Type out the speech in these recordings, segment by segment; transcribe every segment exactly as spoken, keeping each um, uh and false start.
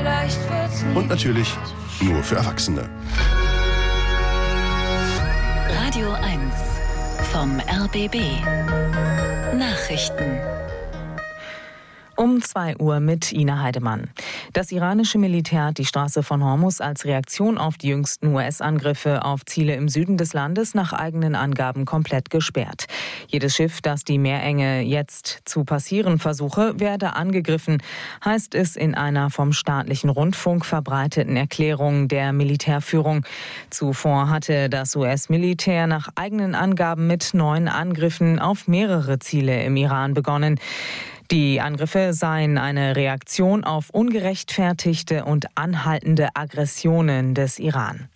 vielleicht wird's nie. Und natürlich nur für Erwachsene. Radio eins vom R B B. Nachrichten. Um zwei Uhr mit Ina Heidemann. Das iranische Militär hat die Straße von Hormuz als Reaktion auf die jüngsten U S-Angriffe auf Ziele im Süden des Landes nach eigenen Angaben komplett gesperrt. Jedes Schiff, das die Meerenge jetzt zu passieren versuche, werde angegriffen, heißt es in einer vom staatlichen Rundfunk verbreiteten Erklärung der Militärführung. Zuvor hatte das U S-Militär nach eigenen Angaben mit neun Angriffen auf mehrere Ziele im Iran begonnen. Die Angriffe seien eine Reaktion auf ungerechtfertigte und anhaltende Aggressionen des Iran.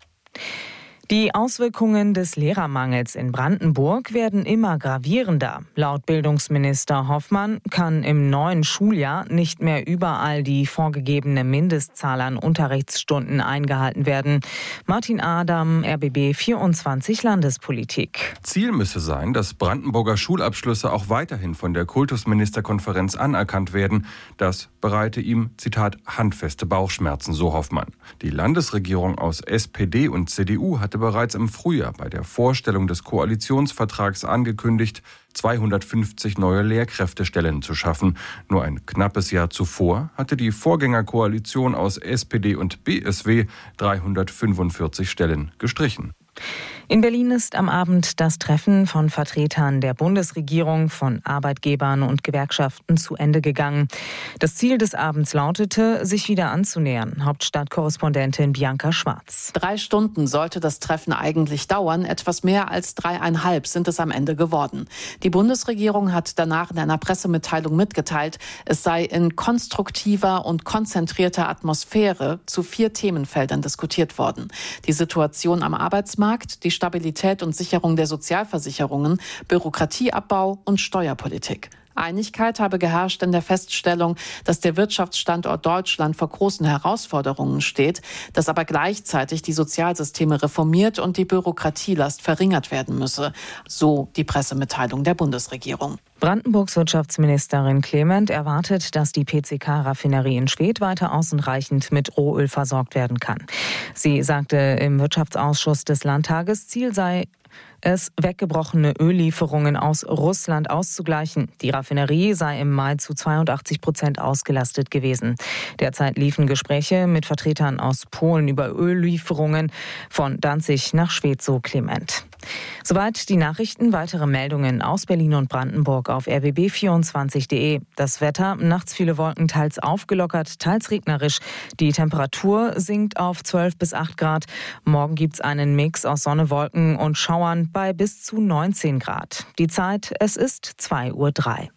Die Auswirkungen des Lehrermangels in Brandenburg werden immer gravierender. Laut Bildungsminister Hoffmann kann im neuen Schuljahr nicht mehr überall die vorgegebene Mindestzahl an Unterrichtsstunden eingehalten werden. Martin Adam, R B B vierundzwanzig Landespolitik. Ziel müsse sein, dass Brandenburger Schulabschlüsse auch weiterhin von der Kultusministerkonferenz anerkannt werden. Das bereite ihm, Zitat, handfeste Bauchschmerzen, so Hoffmann. Die Landesregierung aus S P D und C D U hatte bereits im Frühjahr bei der Vorstellung des Koalitionsvertrags angekündigt, zweihundertfünfzig neue Lehrkräftestellen zu schaffen. Nur ein knappes Jahr zuvor hatte die Vorgängerkoalition aus S P D und B S W dreihundertfünfundvierzig Stellen gestrichen. In Berlin ist am Abend das Treffen von Vertretern der Bundesregierung, von Arbeitgebern und Gewerkschaften zu Ende gegangen. Das Ziel des Abends lautete, sich wieder anzunähern. Hauptstadtkorrespondentin Bianca Schwarz. Drei Stunden sollte das Treffen eigentlich dauern. Etwas mehr als dreieinhalb sind es am Ende geworden. Die Bundesregierung hat danach in einer Pressemitteilung mitgeteilt, es sei in konstruktiver und konzentrierter Atmosphäre zu vier Themenfeldern diskutiert worden. Die Situation am Arbeitsmarkt, die Stabilität und Sicherung der Sozialversicherungen, Bürokratieabbau und Steuerpolitik. Einigkeit habe geherrscht in der Feststellung, dass der Wirtschaftsstandort Deutschland vor großen Herausforderungen steht, dass aber gleichzeitig die Sozialsysteme reformiert und die Bürokratielast verringert werden müsse, so die Pressemitteilung der Bundesregierung. Brandenburgs Wirtschaftsministerin Clement erwartet, dass die P C K-Raffinerie in Schwedt weiter ausreichend mit Rohöl versorgt werden kann. Sie sagte im Wirtschaftsausschuss des Landtages, Ziel sei es, weggebrochene Öllieferungen aus Russland auszugleichen. Die Raffinerie sei im Mai zu zweiundachtzig Prozent ausgelastet gewesen. Derzeit liefen Gespräche mit Vertretern aus Polen über Öllieferungen von Danzig nach Schwedt, so Clement. Soweit die Nachrichten. Weitere Meldungen aus Berlin und Brandenburg auf r b b vierundzwanzig punkt d e. Das Wetter, nachts viele Wolken, teils aufgelockert, teils regnerisch. Die Temperatur sinkt auf zwölf bis acht Grad. Morgen gibt es einen Mix aus Sonne, Wolken und Schauern bei bis zu neunzehn Grad. Die Zeit, es ist zwei Uhr drei.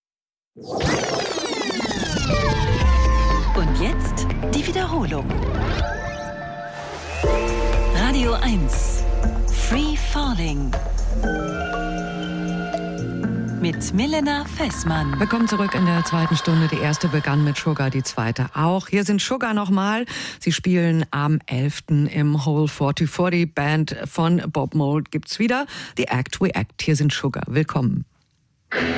Und jetzt die Wiederholung. Radio eins. Free Falling. Mit Milena Fessmann. Willkommen zurück in der zweiten Stunde. Die erste begann mit Sugar, die zweite auch. Hier sind Sugar nochmal. Sie spielen am elften im Whole vierzig vierzig. Band von Bob Mould gibt's wieder. The Act We Act. Hier sind Sugar. Willkommen.